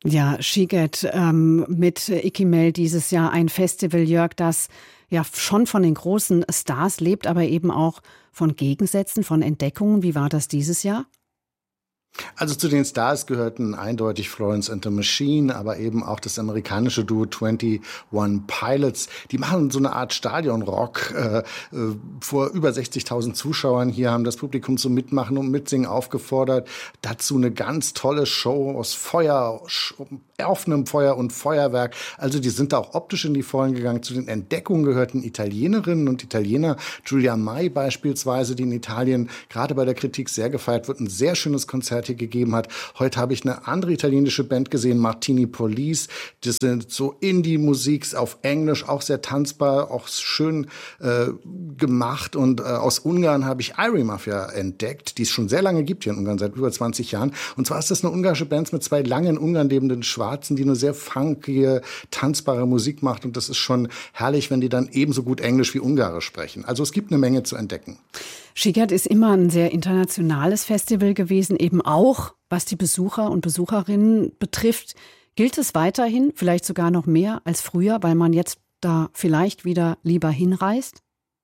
Ja, Sziget mit Ikimel dieses Jahr ein Festival, Jörg, das ja schon von den großen Stars lebt, aber eben auch von Gegensätzen, von Entdeckungen. Wie war das dieses Jahr? Also zu den Stars gehörten eindeutig Florence and the Machine, aber eben auch das amerikanische Duo 21 Pilots. Die machen so eine Art Stadionrock vor über 60.000 Zuschauern. Hier haben das Publikum zum Mitmachen und Mitsingen aufgefordert. Dazu eine ganz tolle Show aus offenem Feuer und Feuerwerk. Also die sind da auch optisch in die Vollen gegangen. Zu den Entdeckungen gehörten Italienerinnen und Italiener. Giulia Mai beispielsweise, die in Italien gerade bei der Kritik sehr gefeiert wird, ein sehr schönes Konzert hier gegeben hat. Heute habe ich eine andere italienische Band gesehen, Martini Police. Das sind so Indie-Musik auf Englisch, auch sehr tanzbar, auch schön gemacht. Und aus Ungarn habe ich Irie Mafia entdeckt, die es schon sehr lange gibt hier in Ungarn, seit über 20 Jahren. Und zwar ist das eine ungarische Band mit zwei lange in Ungarn lebenden Schwarzen, die eine sehr funkige, tanzbare Musik macht. Und das ist schon herrlich, wenn die dann ebenso gut Englisch wie Ungarisch sprechen. Also es gibt eine Menge zu entdecken. Sziget ist immer ein sehr internationales Festival gewesen, eben auch, was die Besucher und Besucherinnen betrifft. Gilt es weiterhin, vielleicht sogar noch mehr als früher, weil man jetzt da vielleicht wieder lieber hinreist?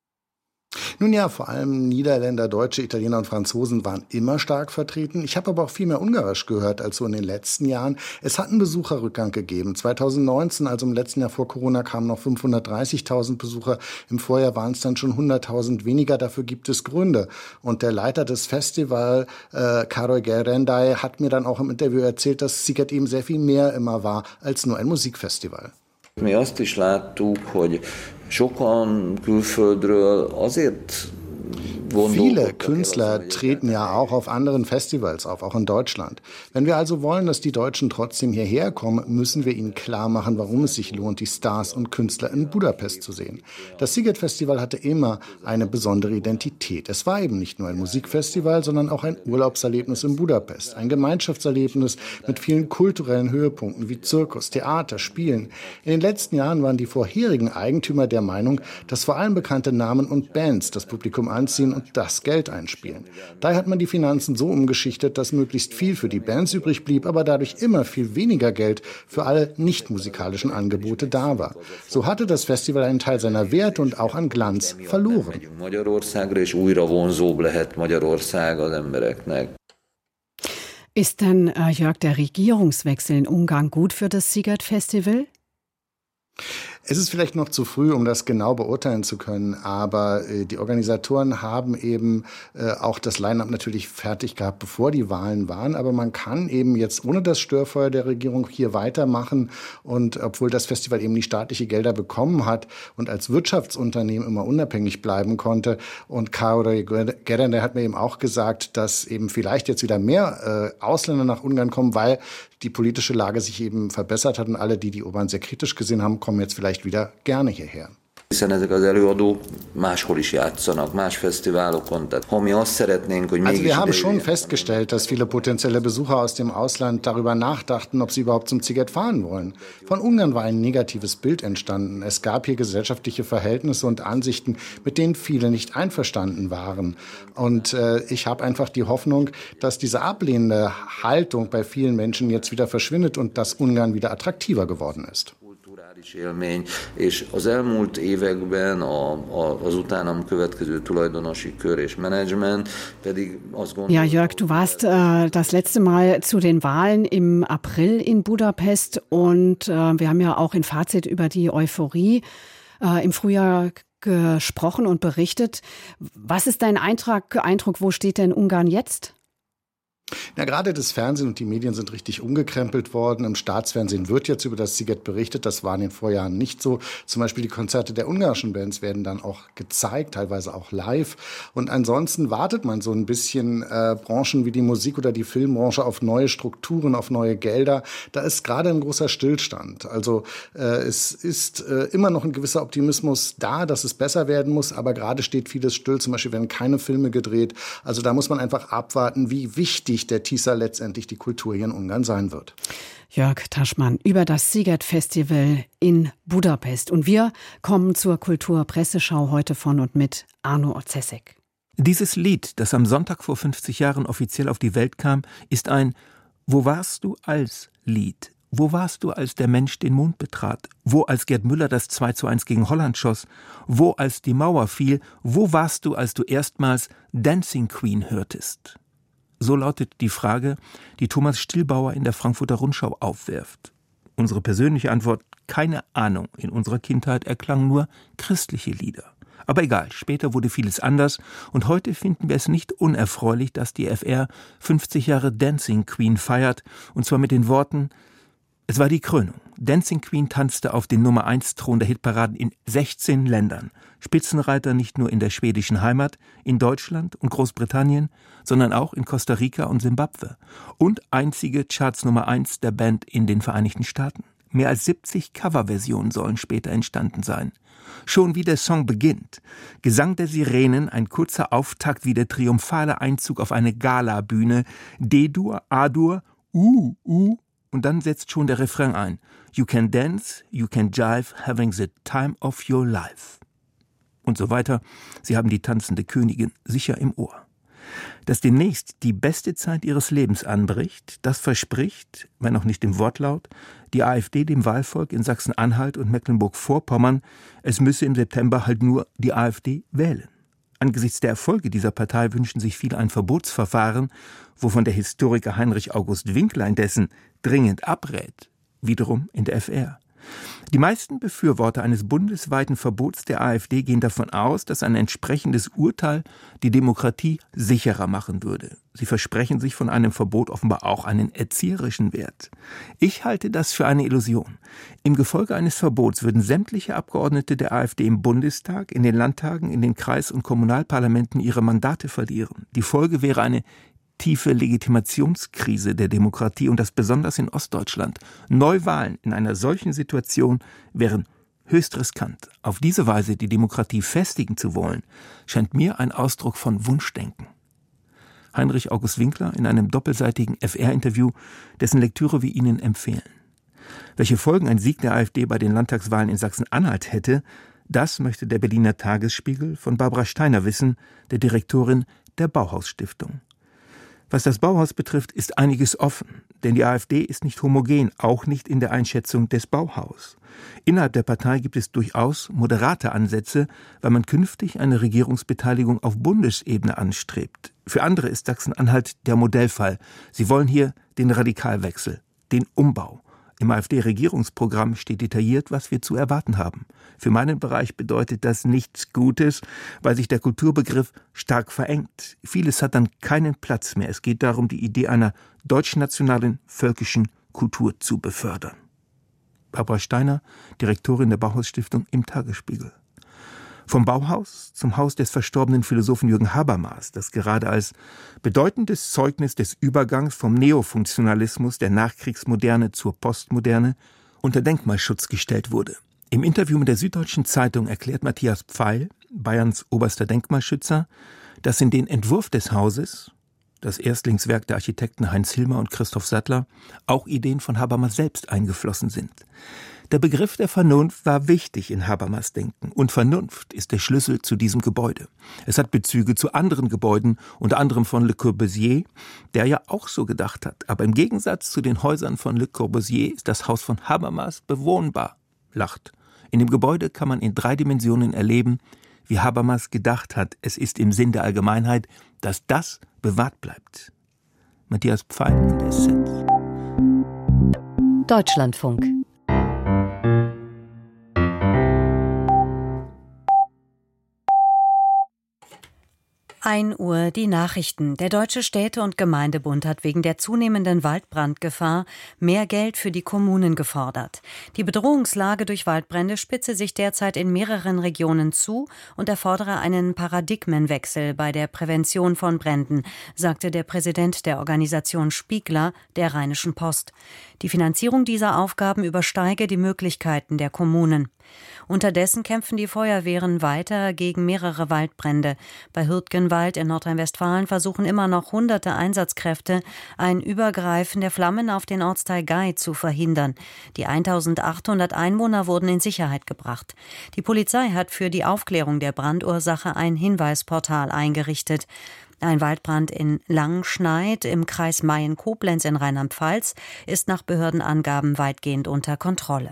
Nun ja, vor allem Niederländer, Deutsche, Italiener und Franzosen waren immer stark vertreten. Ich habe aber auch viel mehr Ungarisch gehört als so in den letzten Jahren. Es hat einen Besucherrückgang gegeben. 2019, also im letzten Jahr vor Corona, kamen noch 530.000 Besucher. Im Vorjahr waren es dann schon 100.000 weniger. Dafür gibt es Gründe. Und der Leiter des Festivals, Károly Gerendai, hat mir dann auch im Interview erzählt, dass Sziget eben sehr viel mehr immer war als nur ein Musikfestival. Mi azt is láttuk, hogy sokan külföldről azért Viele Künstler treten ja auch auf anderen Festivals auf, auch in Deutschland. Wenn wir also wollen, dass die Deutschen trotzdem hierher kommen, müssen wir ihnen klar machen, warum es sich lohnt, die Stars und Künstler in Budapest zu sehen. Das Sziget-Festival hatte immer eine besondere Identität. Es war eben nicht nur ein Musikfestival, sondern auch ein Urlaubserlebnis in Budapest. Ein Gemeinschaftserlebnis mit vielen kulturellen Höhepunkten wie Zirkus, Theater, Spielen. In den letzten Jahren waren die vorherigen Eigentümer der Meinung, dass vor allem bekannte Namen und Bands das Publikum anziehen und das Geld einspielen. Daher hat man die Finanzen so umgeschichtet, dass möglichst viel für die Bands übrig blieb, aber dadurch immer viel weniger Geld für alle nicht-musikalischen Angebote da war. So hatte das Festival einen Teil seiner Werte und auch an Glanz verloren. Ist denn, Jörg, der Regierungswechsel in Ungarn gut für das Sziget-Festival? Es ist vielleicht noch zu früh, um das genau beurteilen zu können, aber die Organisatoren haben eben auch das Line-up natürlich fertig gehabt, bevor die Wahlen waren. Aber man kann eben jetzt ohne das Störfeuer der Regierung hier weitermachen. Und obwohl das Festival eben nicht staatliche Gelder bekommen hat und als Wirtschaftsunternehmen immer unabhängig bleiben konnte. Und Károly Gerendai hat mir eben auch gesagt, dass eben vielleicht jetzt wieder mehr Ausländer nach Ungarn kommen, weil die politische Lage sich eben verbessert hat und alle, die Orbán sehr kritisch gesehen haben, kommen jetzt vielleicht wieder gerne hierher. Hiszen ezek az előadók máshol is játszanak, más fesztiválokon. Tehát ha mi azt szeretnénk, hogy Also wir haben schon festgestellt, dass viele potenzielle Besucher aus dem Ausland darüber nachdachten, ob sie überhaupt zum Sziget fahren wollen. Von Ungarn war ein negatives Bild entstanden. Es gab hier gesellschaftliche Verhältnisse und Ansichten, mit denen viele nicht einverstanden waren. Und ich habe einfach die Hoffnung, dass diese ablehnende Haltung bei vielen Menschen jetzt wieder verschwindet und dass Ungarn wieder attraktiver geworden ist. Élmény, és az elmúlt években az utánam következő tulajdonosi kör és menedzsment pedig azt gondolom... Ja, Jörg, du warst das letzte Mal zu den Wahlen im April in Budapest und wir haben ja auch in Fazit über die Euphorie im Frühjahr gesprochen und berichtet. Was ist dein Eindruck, wo steht denn Ungarn jetzt? Ja, gerade das Fernsehen und die Medien sind richtig umgekrempelt worden. Im Staatsfernsehen wird jetzt über das Sziget berichtet. Das war in den Vorjahren nicht so. Zum Beispiel die Konzerte der ungarischen Bands werden dann auch gezeigt, teilweise auch live. Und ansonsten wartet man so ein bisschen Branchen wie die Musik- oder die Filmbranche auf neue Strukturen, auf neue Gelder. Da ist gerade ein großer Stillstand. Also es ist immer noch ein gewisser Optimismus da, dass es besser werden muss. Aber gerade steht vieles still. Zum Beispiel werden keine Filme gedreht. Also da muss man einfach abwarten, wie wichtig der TISA letztendlich die Kultur hier in Ungarn sein wird. Jörg Taschmann über das Sziget-Festival in Budapest. Und wir kommen zur Kulturpresseschau heute von und mit Arno Orzeszek. Dieses Lied, das am Sonntag vor 50 Jahren offiziell auf die Welt kam, ist ein »Wo warst du als« Lied. Wo warst du, als der Mensch den Mond betrat? Wo, als Gerd Müller das 2:1 gegen Holland schoss? Wo, als die Mauer fiel? Wo warst du, als du erstmals Dancing Queen hörtest? So lautet die Frage, die Thomas Stillbauer in der Frankfurter Rundschau aufwirft. Unsere persönliche Antwort: keine Ahnung. In unserer Kindheit erklangen nur christliche Lieder. Aber egal, später wurde vieles anders und heute finden wir es nicht unerfreulich, dass die FR 50 Jahre Dancing Queen feiert, und zwar mit den Worten: Es war die Krönung. Dancing Queen tanzte auf den Nummer-1-Thron der Hitparaden in 16 Ländern. Spitzenreiter nicht nur in der schwedischen Heimat, in Deutschland und Großbritannien, sondern auch in Costa Rica und Simbabwe. Und einzige Charts Nummer 1 der Band in den Vereinigten Staaten. Mehr als 70 Coverversionen sollen später entstanden sein. Schon wie der Song beginnt. Gesang der Sirenen, ein kurzer Auftakt wie der triumphale Einzug auf eine Galabühne. D-Dur, A-Dur, und dann setzt schon der Refrain ein. You can dance, you can jive, having the time of your life. Und so weiter. Sie haben die tanzende Königin sicher im Ohr. Dass demnächst die beste Zeit ihres Lebens anbricht, das verspricht, wenn auch nicht im Wortlaut, die AfD dem Wahlvolk in Sachsen-Anhalt und Mecklenburg-Vorpommern, es müsse im September halt nur die AfD wählen. Angesichts der Erfolge dieser Partei wünschen sich viele ein Verbotsverfahren, wovon der Historiker Heinrich August Winkler indessen dringend abrät, wiederum in der FR. Die meisten Befürworter eines bundesweiten Verbots der AfD gehen davon aus, dass ein entsprechendes Urteil die Demokratie sicherer machen würde. Sie versprechen sich von einem Verbot offenbar auch einen erzieherischen Wert. Ich halte das für eine Illusion. Im Gefolge eines Verbots würden sämtliche Abgeordnete der AfD im Bundestag, in den Landtagen, in den Kreis- und Kommunalparlamenten ihre Mandate verlieren. Die Folge wäre eine tiefe Legitimationskrise der Demokratie, und das besonders in Ostdeutschland. Neuwahlen in einer solchen Situation wären höchst riskant. Auf diese Weise die Demokratie festigen zu wollen, scheint mir ein Ausdruck von Wunschdenken. Heinrich August Winkler in einem doppelseitigen FR-Interview, dessen Lektüre wir Ihnen empfehlen. Welche Folgen ein Sieg der AfD bei den Landtagswahlen in Sachsen-Anhalt hätte, das möchte der Berliner Tagesspiegel von Barbara Steiner wissen, der Direktorin der Bauhaus-Stiftung. Was das Bauhaus betrifft, ist einiges offen, denn die AfD ist nicht homogen, auch nicht in der Einschätzung des Bauhaus. Innerhalb der Partei gibt es durchaus moderate Ansätze, weil man künftig eine Regierungsbeteiligung auf Bundesebene anstrebt. Für andere ist Sachsen-Anhalt der Modellfall. Sie wollen hier den Radikalwechsel, den Umbau. Im AfD-Regierungsprogramm steht detailliert, was wir zu erwarten haben. Für meinen Bereich bedeutet das nichts Gutes, weil sich der Kulturbegriff stark verengt. Vieles hat dann keinen Platz mehr. Es geht darum, die Idee einer deutschnationalen, völkischen Kultur zu befördern. Barbara Steiner, Direktorin der Bauhaus-Stiftung im Tagesspiegel. Vom Bauhaus zum Haus des verstorbenen Philosophen Jürgen Habermas, das gerade als bedeutendes Zeugnis des Übergangs vom Neofunktionalismus der Nachkriegsmoderne zur Postmoderne unter Denkmalschutz gestellt wurde. Im Interview mit der Süddeutschen Zeitung erklärt Matthias Pfeil, Bayerns oberster Denkmalschützer, dass in den Entwurf des Hauses, das Erstlingswerk der Architekten Heinz Hilmer und Christoph Sattler, auch Ideen von Habermas selbst eingeflossen sind. Der Begriff der Vernunft war wichtig in Habermas Denken, und Vernunft ist der Schlüssel zu diesem Gebäude. Es hat Bezüge zu anderen Gebäuden, unter anderem von Le Corbusier, der ja auch so gedacht hat. Aber im Gegensatz zu den Häusern von Le Corbusier ist das Haus von Habermas bewohnbar, lacht. In dem Gebäude kann man in 3 Dimensionen erleben, wie Habermas gedacht hat. Es ist im Sinn der Allgemeinheit, dass das bewahrt bleibt. Matthias Pfeil, der SZ. Deutschlandfunk. Uhr die Nachrichten. Der Deutsche Städte- und Gemeindebund hat wegen der zunehmenden Waldbrandgefahr mehr Geld für die Kommunen gefordert. Die Bedrohungslage durch Waldbrände spitze sich derzeit in mehreren Regionen zu und erfordere einen Paradigmenwechsel bei der Prävention von Bränden, sagte der Präsident der Organisation Spiegler der Rheinischen Post. Die Finanzierung dieser Aufgaben übersteige die Möglichkeiten der Kommunen. Unterdessen kämpfen die Feuerwehren weiter gegen mehrere Waldbrände. Bei Hürtgenwald in Nordrhein-Westfalen versuchen immer noch hunderte Einsatzkräfte, ein Übergreifen der Flammen auf den Ortsteil Gay zu verhindern. Die 1800 Einwohner wurden in Sicherheit gebracht. Die Polizei hat für die Aufklärung der Brandursache ein Hinweisportal eingerichtet. Ein Waldbrand in Langschneid im Kreis Mayen-Koblenz in Rheinland-Pfalz ist nach Behördenangaben weitgehend unter Kontrolle.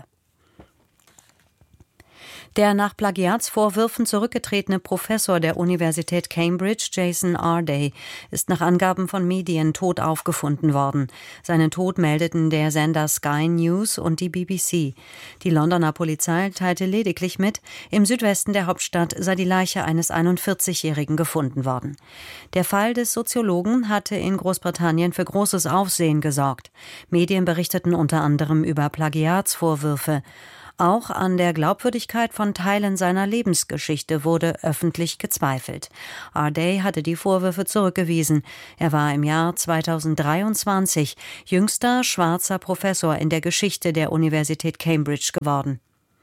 Der nach Plagiatsvorwürfen zurückgetretene Professor der Universität Cambridge, Jason Arday, ist nach Angaben von Medien tot aufgefunden worden. Seinen Tod meldeten der Sender Sky News und die BBC. Die Londoner Polizei teilte lediglich mit, im Südwesten der Hauptstadt sei die Leiche eines 41-Jährigen gefunden worden. Der Fall des Soziologen hatte in Großbritannien für großes Aufsehen gesorgt. Medien berichteten unter anderem über Plagiatsvorwürfe. Auch an der Glaubwürdigkeit von Teilen seiner Lebensgeschichte wurde öffentlich gezweifelt. Arday hatte die Vorwürfe zurückgewiesen. Er war im Jahr 2023 jüngster schwarzer Professor in der Geschichte der Universität Cambridge geworden.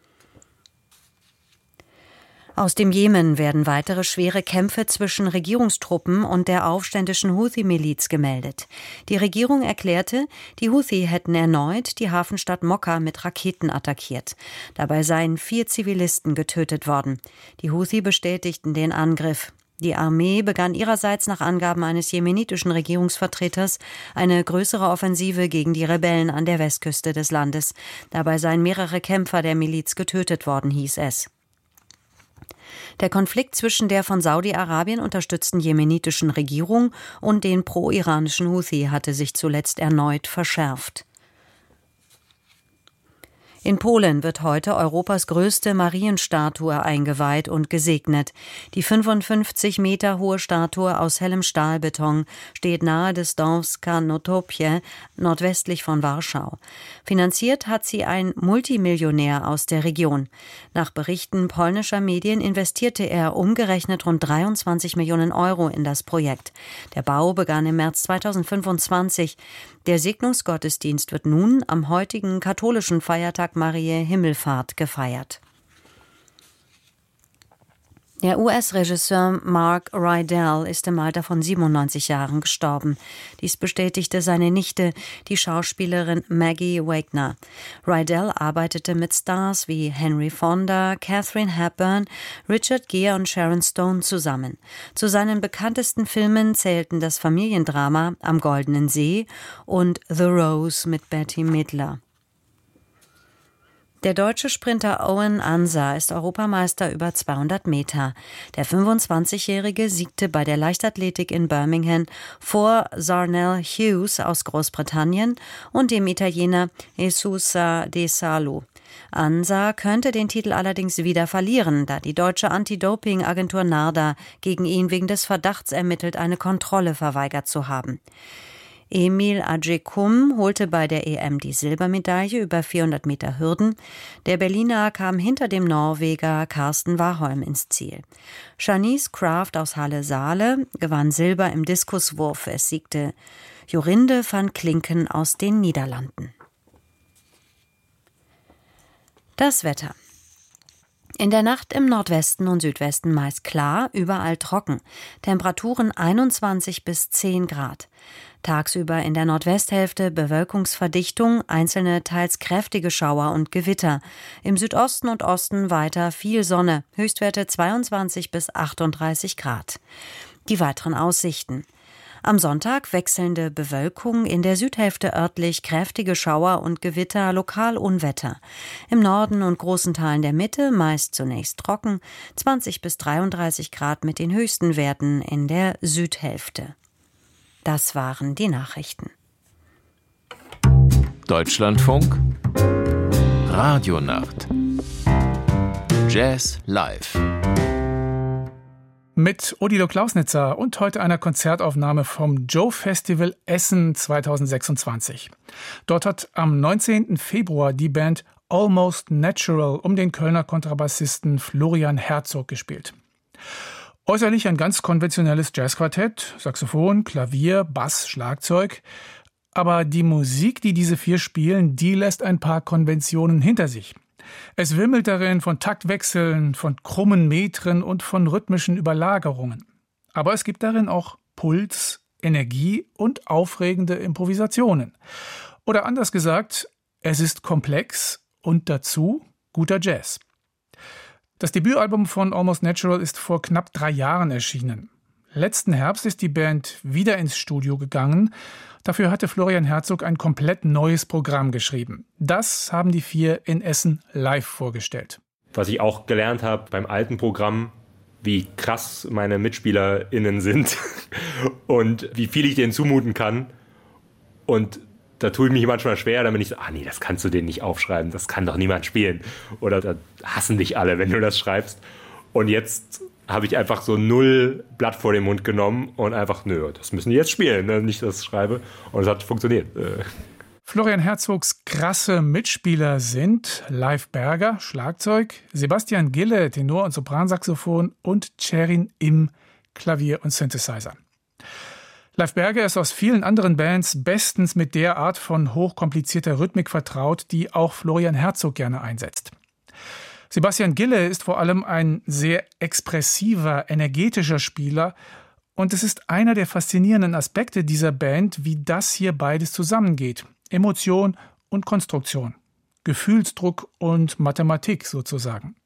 Aus dem Jemen werden weitere schwere Kämpfe zwischen Regierungstruppen und der aufständischen Houthi-Miliz gemeldet. Die Regierung erklärte, die Houthi hätten erneut die Hafenstadt Mokka mit Raketen attackiert. Dabei seien 4 Zivilisten getötet worden. Die Houthi bestätigten den Angriff. Die Armee begann ihrerseits nach Angaben eines jemenitischen Regierungsvertreters eine größere Offensive gegen die Rebellen an der Westküste des Landes. Dabei seien mehrere Kämpfer der Miliz getötet worden, hieß es. Der Konflikt zwischen der von Saudi-Arabien unterstützten jemenitischen Regierung und den pro-iranischen Houthi hatte sich zuletzt erneut verschärft. In Polen wird heute Europas größte Marienstatue eingeweiht und gesegnet. Die 55 Meter hohe Statue aus hellem Stahlbeton steht nahe des Dorfs Karnotopie, nordwestlich von Warschau. Finanziert hat sie ein Multimillionär aus der Region. Nach Berichten polnischer Medien investierte er umgerechnet rund 23 Millionen Euro in das Projekt. Der Bau begann im März 2025. Der Segnungsgottesdienst wird nun am heutigen katholischen Feiertag Mariä Himmelfahrt gefeiert. Der US-Regisseur Mark Rydell ist im Alter von 97 Jahren gestorben. Dies bestätigte seine Nichte, die Schauspielerin Maggie Wagner. Rydell arbeitete mit Stars wie Henry Fonda, Katharine Hepburn, Richard Gere und Sharon Stone zusammen. Zu seinen bekanntesten Filmen zählten das Familiendrama Am Goldenen See und The Rose mit Bette Midler. Der deutsche Sprinter Owen Ansa ist Europameister über 200 Meter. Der 25-Jährige siegte bei der Leichtathletik in Birmingham vor Zarnell Hughes aus Großbritannien und dem Italiener Esusa De Salo. Ansa könnte den Titel allerdings wieder verlieren, da die deutsche Anti-Doping-Agentur NADA gegen ihn wegen des Verdachts ermittelt, eine Kontrolle verweigert zu haben. Emil Adjekum holte bei der EM die Silbermedaille über 400 Meter Hürden. Der Berliner kam hinter dem Norweger Karsten Warholm ins Ziel. Shanice Kraft aus Halle-Saale gewann Silber im Diskuswurf. Es siegte Jorinde van Klinken aus den Niederlanden. Das Wetter. In der Nacht im Nordwesten und Südwesten meist klar, überall trocken. Temperaturen 21 bis 10 Grad. Tagsüber in der Nordwesthälfte Bewölkungsverdichtung, einzelne teils kräftige Schauer und Gewitter. Im Südosten und Osten weiter viel Sonne, Höchstwerte 22 bis 38 Grad. Die weiteren Aussichten. Am Sonntag wechselnde Bewölkung, in der Südhälfte örtlich kräftige Schauer und Gewitter, lokal Unwetter. Im Norden und großen Teilen der Mitte meist zunächst trocken, 20 bis 33 Grad mit den höchsten Werten in der Südhälfte. Das waren die Nachrichten. Deutschlandfunk Radionacht Jazz live mit Odilo Klausnitzer und heute einer Konzertaufnahme vom Joe Festival Essen 2026. Dort hat am 19. Februar die Band Almost Natural um den Kölner Kontrabassisten Florian Herzog gespielt. Äußerlich ein ganz konventionelles Jazzquartett, Saxophon, Klavier, Bass, Schlagzeug. Aber die Musik, die diese 4 spielen, die lässt ein paar Konventionen hinter sich. Es wimmelt darin von Taktwechseln, von krummen Metren und von rhythmischen Überlagerungen. Aber es gibt darin auch Puls, Energie und aufregende Improvisationen. Oder anders gesagt, es ist komplex und dazu guter Jazz. Das Debütalbum von Almost Natural ist vor knapp 3 Jahren erschienen. Letzten Herbst ist die Band wieder ins Studio gegangen. Dafür hatte Florian Herzog ein komplett neues Programm geschrieben. Das haben die 4 in Essen live vorgestellt. Was ich auch gelernt habe beim alten Programm, wie krass meine MitspielerInnen sind und wie viel ich denen zumuten kann. Und da tue ich mich manchmal schwer, dann bin ich so, nee, das kannst du denen nicht aufschreiben, das kann doch niemand spielen. Oder da hassen dich alle, wenn du das schreibst. Und jetzt habe ich einfach so 0 Blatt vor den Mund genommen und einfach, das müssen die jetzt spielen, ne? Nicht, dass ich schreibe. Und es hat funktioniert. Florian Herzogs krasse Mitspieler sind Leif Berger, Schlagzeug, Sebastian Gille, Tenor- und Sopransaxophon und Sherin Im, Klavier und Synthesizer. Leif Berger ist aus vielen anderen Bands bestens mit der Art von hochkomplizierter Rhythmik vertraut, die auch Florian Herzog gerne einsetzt. Sebastian Gille ist vor allem ein sehr expressiver, energetischer Spieler und es ist einer der faszinierenden Aspekte dieser Band, wie das hier beides zusammengeht. Emotion und Konstruktion, Gefühlsdruck und Mathematik sozusagen.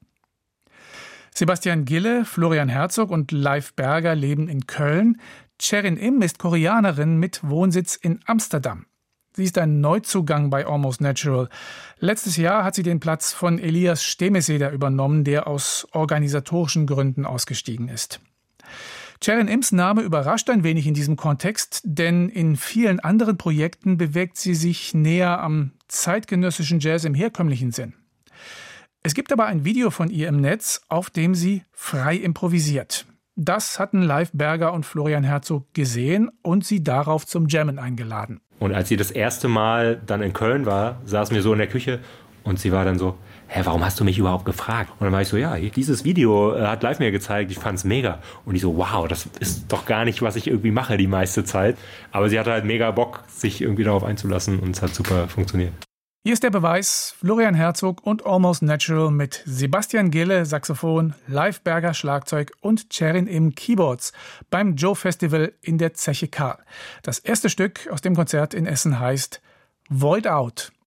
Sebastian Gille, Florian Herzog und Leif Berger leben in Köln. Sherin Im ist Koreanerin mit Wohnsitz in Amsterdam. Sie ist ein Neuzugang bei Almost Natural. Letztes Jahr hat sie den Platz von Elias Stemeseder übernommen, der aus organisatorischen Gründen ausgestiegen ist. Sherin Ims Name überrascht ein wenig in diesem Kontext, denn in vielen anderen Projekten bewegt sie sich näher am zeitgenössischen Jazz im herkömmlichen Sinn. Es gibt aber ein Video von ihr im Netz, auf dem sie frei improvisiert. Das hatten Leif Berger und Florian Herzog gesehen und sie darauf zum Jammen eingeladen. Und als sie das erste Mal dann in Köln war, saßen wir so in der Küche und sie war dann so, warum hast du mich überhaupt gefragt? Und dann war ich so, dieses Video hat Leif mir gezeigt, ich fand's mega. Und ich so, wow, das ist doch gar nicht, was ich irgendwie mache die meiste Zeit. Aber sie hatte halt mega Bock, sich irgendwie darauf einzulassen und es hat super funktioniert. Hier ist der Beweis: Florian Herzog und Almost Natural mit Sebastian Gille Saxophon, Leif Berger Schlagzeug und Sherin Im Keyboards beim Joe Festival in der Zeche Karl. Das erste Stück aus dem Konzert in Essen heißt Void Out.